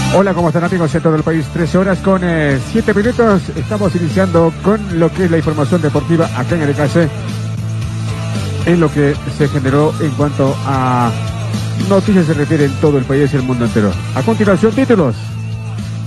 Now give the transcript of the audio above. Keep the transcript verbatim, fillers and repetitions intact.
Hola, ¿cómo están amigos en todo el país? trece horas con eh, siete minutos. Estamos iniciando con lo que es la información deportiva acá en el E K C, en lo que se generó en cuanto a noticias se refiere en todo el país y el mundo entero. A continuación, títulos.